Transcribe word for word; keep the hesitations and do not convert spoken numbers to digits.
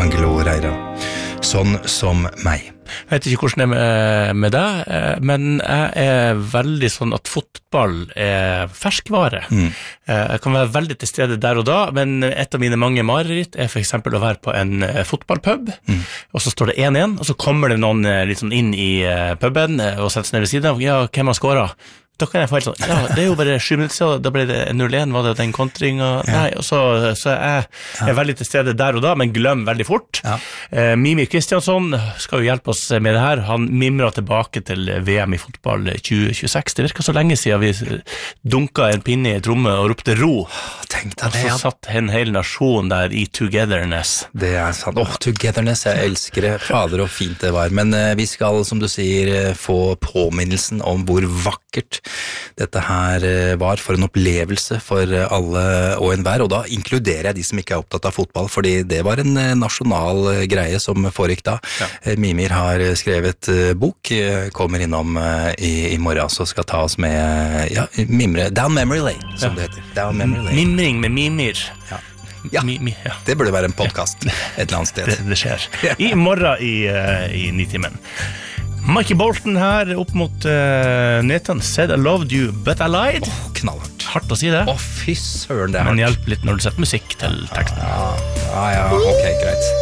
Angelo Reira. Sånn som meg. Jeg vet ikke hvordan det er med deg, men jeg er veldig sånn at fotball er ferskvare. Mm. Jeg kan være veldig til stede der og da, men et av mine mange mareritt er for eksempel å være på en fotballpub, mm. og så står det én én, og så kommer det noen litt sånn inn i puben og setter seg ned ved siden av. Ja, hvem har skåret? Da kan jeg få helt sånn, ja, det er jo bare sju minutter siden, da ble det null én, var det den kontringen? Nei, og så, så jeg er ja. veldig til stede der og da, men glem veldig fort. Ja. Eh, Mimir Kristiansson skal jo hjelpe oss med det her. Han mimrer tilbake til V M i fotball tjue tjueseks. Det virker så lenge siden vi dunket en pinne i et romme og ropte ro. Tenk deg det, ja. Og så satt en hel nasjon der i togetherness. Det er sant. Åh, oh, togetherness, jeg elsker det. Fader og fint det var. Men eh, vi skal, som du sier, få påminnelsen om hvor vakkert dette her var for en opplevelse for alle og enhver, og da inkluderer jeg de som ikke er opptatt av fotball, fordi det var en nasjonal greie som foregikk da. Ja. Mimir har skrevet bok, kommer innom i, i morgen, så skal ta oss med ja, mimre, Down Memory Lane, som ja. det heter. Down Memory Lane. Mimring med Mimir. Ja. Ja, mi, mi, ja, det burde være en podcast et eller annet sted. Det, det skjer. I morgen i, uh, i Nitimen. Mikey Bolton her opp mot uh, Nathan Said I Loved You But I Lied. Oh, knallhardt. Hardt å si det. Å, oh, fy søren, det er hardt. Men hjelp litt når du setter musikk til teksten. Ja, ja, ja, ok, greit.